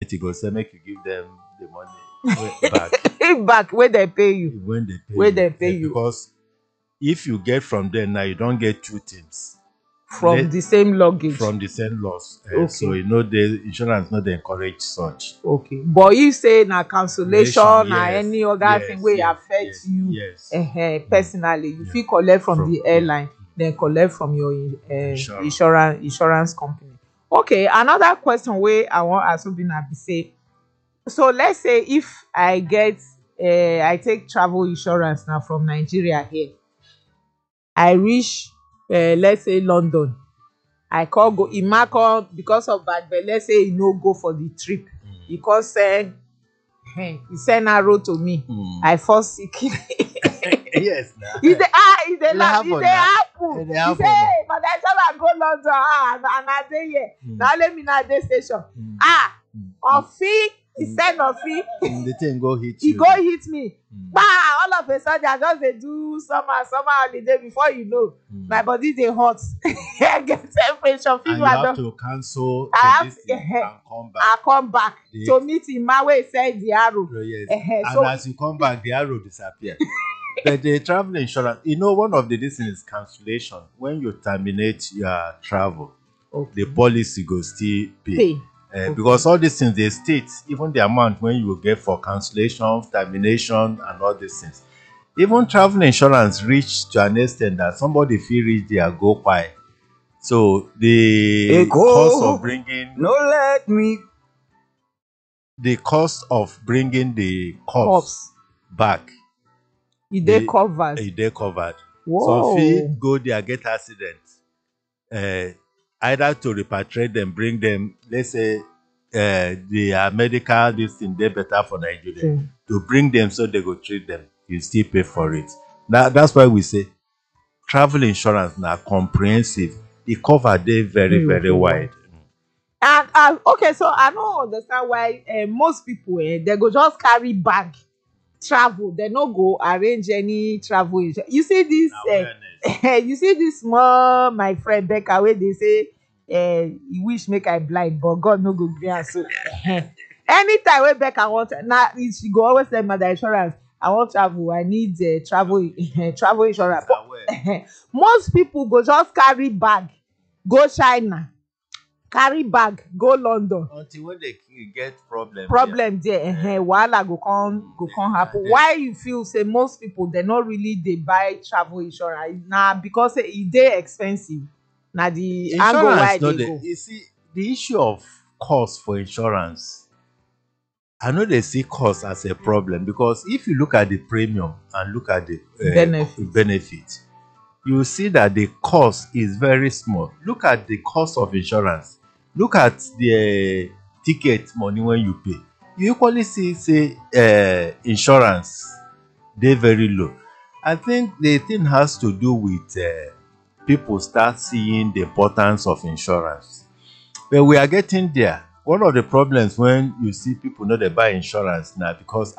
you go say make you give them the money back Back where they pay you. when they pay Where you. they pay you. Because if you get from there now, you don't get two teams From the same luggage. from the same loss. Okay. So the insurance not encourage such. Okay. But you say na cancellation or Yes, any other yes, thing wey yes, affect yes, you yes. personally, you Yeah. fit collect from From- the airline, then collect from your Insurance. insurance company. Okay, another question wey I wan ask Obinna be say, so let's say if I get I take travel insurance now from Nigeria here, I reach let's say London, I come go Emma come because of bad belle, let's say e no go for the trip, e come send he send arrow to me, I fall sick. Yes, nah. e dey laugh, happen e dey now. happen. E dey He happen say now. hey my insurance go London and I dey here, na only me na dey station. Ofi he send Ofi, The thing go hit he you. go hit me. All of a sudden I just dey do summer holiday, before you know my body dey hot. I get temperature, And fever you have don. to cancel I this have- thing and come back. I come back The- to meet Emma wey send the arrow. Oh, yes. And And so- as you come back, the arrow disappear. But the travel insurance, one of the reasons is cancellation. When you terminate your travel, Okay. the policy go still pay. Pay. Because all these things they state, even the amount when you will get for cancellation, termination, and all these things. Even travel insurance reach to an extent that somebody feel reach their go by. So the cost of bringing No let me. the corpse Corpse. back, E dey The- covered. they covered. Whoa. So if go there get accident, either to repatriate them, bring them, let's say their medical this thing they better for Nigeria, to bring them so they go treat them, you still pay for it. That's why we say travel insurance now comprehensive. The cover they very very wide. And okay, so I don't understand why most people they go just carry bag travel, they no go arrange any travel insurance. You see this Awareness. you see this small my friend Becca wey dey say he wish make I blind but God no go gree am. So anytime wey Becca want na she go always tell mother insurance, I want travel, I need travel travel insurance. Aware. Most people go just carry bag go China, carry bag go London, Until when they get problem. there wahala go come happen. Yeah. Why you feel say most people they not really dey buy travel insurance na because say e dey expensive, na the angle why Insurance no they dey. go. You see, the issue of cost for insurance, I know they see cost as a problem because if you look at the premium and look at the benefit, you see that the cost is very small. Look at the cost of insurance. Look at the ticket money when you pay. You equally see say insurance they very low. I think the thing has to do with people start seeing the importance of insurance. But we are getting there. One of the problems when you see people know they buy insurance now because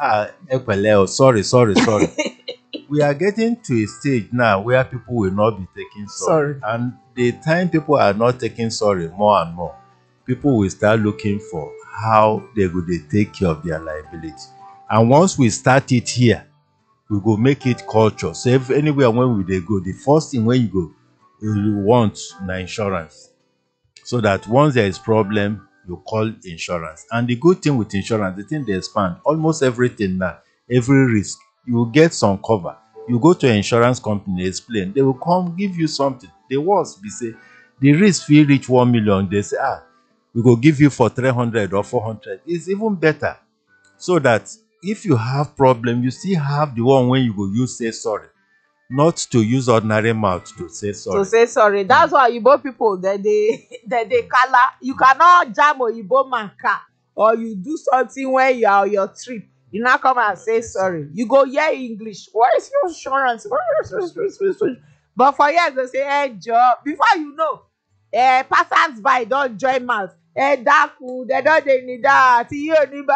sorry. We are getting to a stage now where people will not be taking sorry. And the time people are not taking sorry more and more, people will start looking for how they go dey take care of their liability. And once we start it here, we go make it culture. So if anywhere when we dey go, the first thing when you want na insurance. So that once there is problem, you call insurance. And the good thing with insurance, the thing they expand almost everything now, every risk, you will get some cover. You go to an insurance company, explain, they will come give you something. The worst be say the risk fee reach 1 million, they say we go give you for 300 or 400. It's even better. So that if you have problem, you still have the one when you go use say sorry, not to use ordinary mouth to say sorry. To say sorry. That's why Igbo people that they color. You cannot jam Igbo man car or you do something when you are on your trip. You now come and say sorry. You go hear English. What is your insurance? But for years they say, hey, Joe. Before you know, passers by don't join mouth. Daku, they don't they need that. You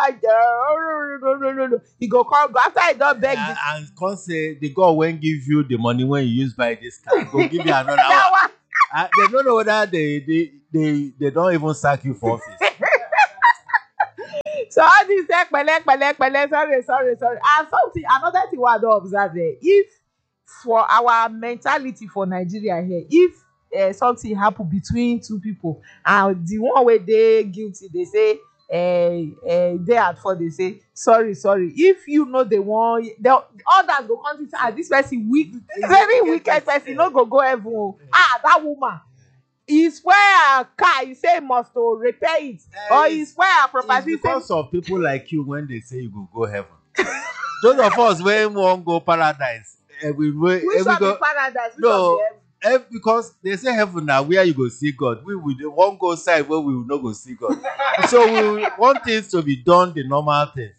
go come go after I don't beg this. And come say the God when give you the money when you use buy this car, go give you another That one. one. They don't know whether they don't even sack you for office. So all this pele, sorry. And something, another thing we don observe there, if for our mentality for Nigeria here, if something happen between two people and the one wey dey guilty dey say dey at fault, dey say sorry, if you no dey wan, the others go come think say this person weak, very wicked person, no go heaven o. That woman, he spoil her car, he say he must to repair it, or he spoil her property. It's because of people like you when they say you go heaven. Those of us wey wan go paradise, which one be paradise? No, because they say heaven na where you go see God. We wan go side where we will not go see God. So we want things to be done the normal thing.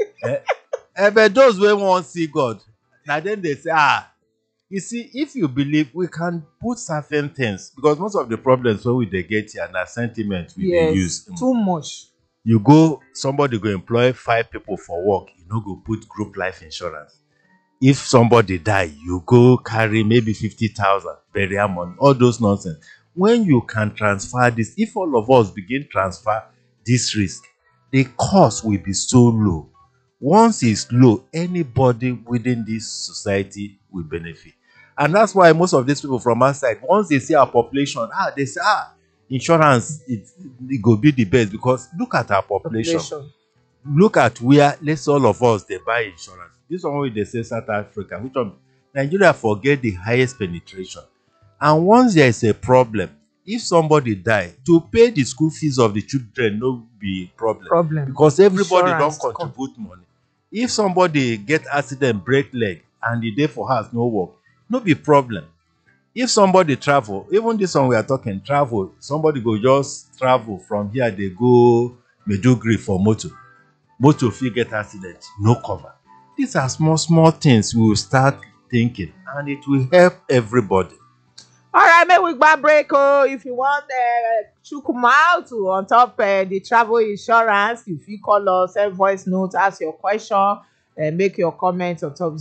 But those wey wan see God, na then they say, you see, if you believe, we can put certain things, because most of the problems wey we dey get here na sentiment we dey use. Too much. You go, somebody go employ 5 people for work, you no go put group life insurance. If somebody die, you go carry maybe 50,000 burial money, all those nonsense. When you can transfer this, if all of us begin transfer this risk, the cost will be so low. Once it's low, anybody within this society will benefit. And that's why most of these people from outside, once they see our population, they say, insurance, it go be the best, because look at our population. Look at where, let's all of us, they buy insurance. This one wey they say South Africa, which one? Nigeria forget the highest penetration. And once there is a problem, if somebody die, to pay the school fees of the children no be problem. Because everybody don't contribute money. If somebody get accident, break leg, and the day for house no work, no be problem. If somebody travel, even this one we are talking, travel, somebody go just travel from here, they go Maiduguri for motor fit get accident, no cover. These are small things we will start thinking, and it will help everybody. All right, make we go break. If you want chook mouth on top the travel insurance, if you call us, send voice note, ask your question, make your comment on top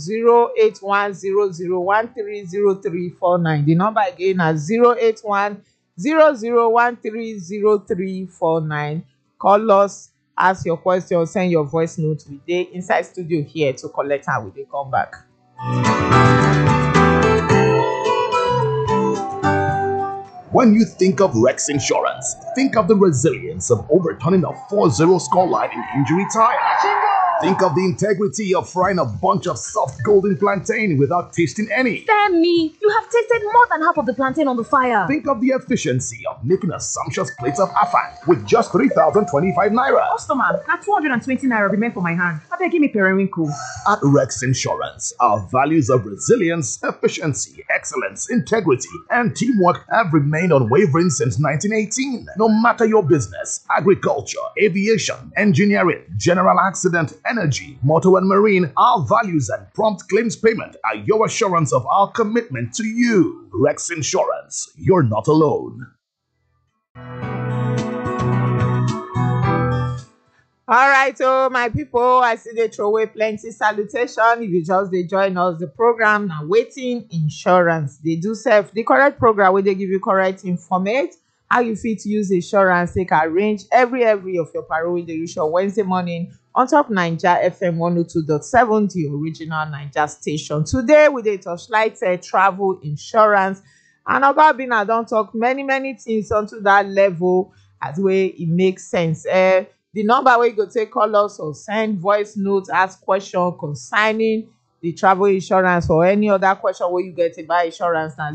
08100130349. The number again is 08100130349. Call us, ask your question, send your voice note. We dey inside studio here to collect and we dey come back. When you think of Rex Insurance, think of the resilience of overturning a 4-0 scoreline in injury time. Think of the integrity of frying a bunch of soft golden plantain without tasting any. Femi, you have tasted more than half of the plantain on the fire. Think of the efficiency of making a sumptuous plate of afang with just 3,025 naira. Customer, na 220 naira remain for my hand. Abeg, give me periwinkle. At Rex Insurance, our values of resilience, efficiency, excellence, integrity, and teamwork have remained unwavering since 1918. No matter your business, agriculture, aviation, engineering, general accident, energy, motor and marine, our values and prompt claims payment are your assurance of our commitment to you. Rex Insurance, you're not alone. All right, so my people, I see they throw away plenty salutation. If you just they join us, the program now waiting insurance. They do serve the correct program where they give you correct information. How you fit use insurance, take arrange every of your parole in the usual Wednesday morning on top Naija FM 102.7, the original Naija station. Today we dey torchlight travel insurance, and Oga Obinna don talk many things onto that level as way it makes sense. The number where you go take call us or send voice notes, ask question concerning the travel insurance or any other question where you get about insurance na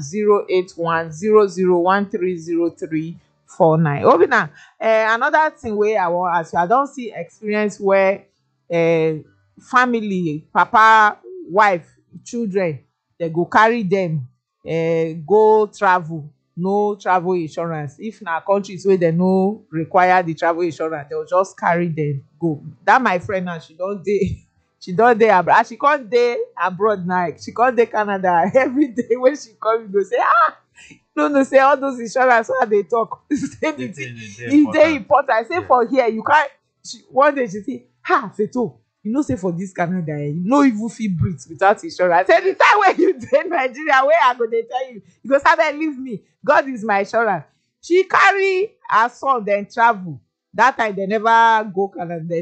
08100130349. Obinna, another thing where I want ask you, I don't see experience where family, papa, wife, children, they go carry them go travel, no travel insurance. If na countries where they no require the travel insurance, they'll just carry them go. That my friend now, she don't dey abroad. She can't dey abroad now. She can't dey Canada. Every day when she come, you go say, no, say all those insurance how they talk. Say the thing, if they important. I say for here, you can't. One day she say, Feto, you know say for this Canada, you no even fit breathe without insurance. I say the time when you dey Nigeria, where I go dey tell you, you go say, leave me. God is my insurance. She carry her son then travel. That time they never go Canada.